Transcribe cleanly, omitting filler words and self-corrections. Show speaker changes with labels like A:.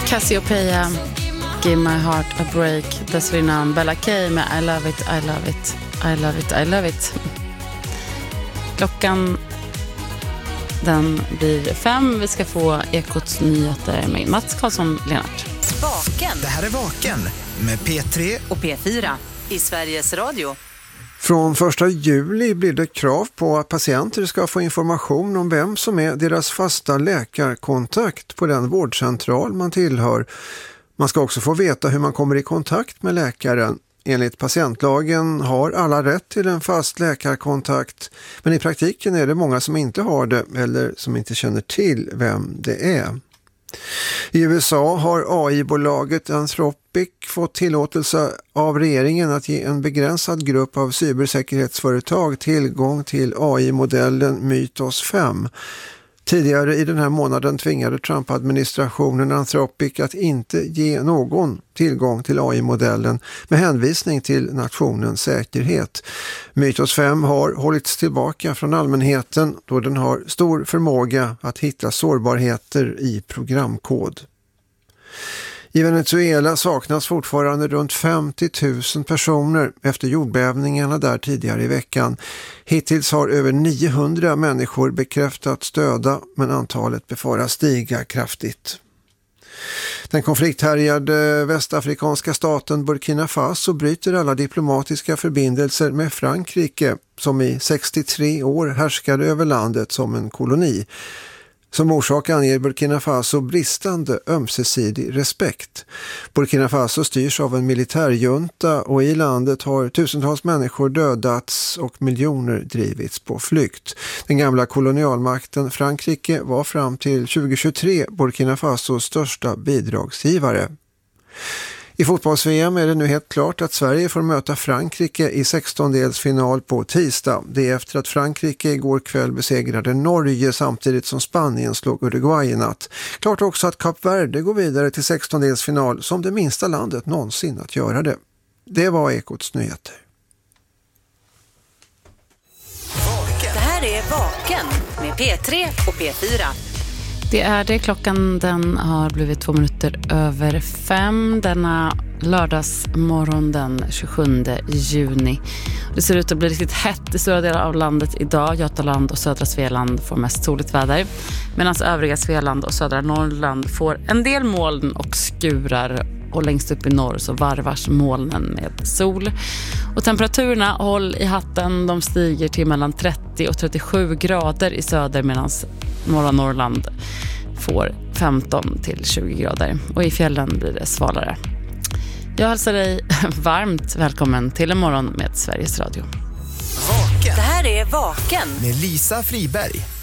A: Cassiopeia, Give My Heart a Break. Dessförinnan Bella K med I Love It, I Love It, I Love It, I Love It. Klockan den blir 5. Vi ska få Ekots nyheter med Mats Karlsson-Lennart.
B: Vaken.
C: Det här är Vaken med P3
B: och P4 i Sveriges Radio.
D: Från 1 juli blir det krav på att patienter ska få information om vem som är deras fasta läkarkontakt på den vårdcentral man tillhör. Man ska också få veta hur man kommer i kontakt med läkaren. Enligt patientlagen har alla rätt till en fast läkarkontakt, men i praktiken är det många som inte har det eller som inte känner till vem det är. I USA har AI-bolaget Anthropic fått tillåtelse av regeringen att ge en begränsad grupp av cybersäkerhetsföretag tillgång till AI-modellen Mythos 5. Tidigare i den här månaden tvingade Trump-administrationen Anthropic att inte ge någon tillgång till AI-modellen med hänvisning till nationens säkerhet. Mythos 5 har hållits tillbaka från allmänheten då den har stor förmåga att hitta sårbarheter i programkod. I Venezuela saknas fortfarande runt 50 000 personer efter jordbävningarna där tidigare i veckan. Hittills har över 900 människor bekräftats döda, men antalet befaras stiga kraftigt. Den konflikthärjade västafrikanska staten Burkina Faso bryter alla diplomatiska förbindelser med Frankrike, som i 63 år härskade över landet som en koloni. Som orsak anger Burkina Faso bristande ömsesidig respekt. Burkina Faso styrs av en militärjunta och i landet har tusentals människor dödats och miljoner drivits på flykt. Den gamla kolonialmakten Frankrike var fram till 2023 Burkina Fasos största bidragsgivare. I fotbolls-VM är det nu helt klart att Sverige får möta Frankrike i 16-delsfinal på tisdag. Det är efter att Frankrike igår kväll besegrade Norge samtidigt som Spanien slog Uruguay i natt. Klart också att Kap Verde går vidare till 16-delsfinal som det minsta landet någonsin att göra det. Det var Ekots nyheter.
B: Det här är Vaken med P3 och P4.
A: Det är det. Klockan den har blivit 2 minuter över 5 denna lördagsmorgon den 27 juni. Det ser ut att bli riktigt hett i stora delar av landet idag. Götaland och södra Svealand får mest soligt väder, medan övriga Svealand och södra Norrland får en del moln och skurar, och längst upp i norr så varvars molnen med sol. Och temperaturerna, håll i hatten, de stiger till mellan 30 och 37 grader i söder, medan norra Norrland får 15 till 20 grader. Och i fjällen blir det svalare. Jag hälsar dig varmt välkommen till en morgon med Sveriges Radio.
C: Vaken.
B: Det här är Vaken
C: med Lisa Friberg.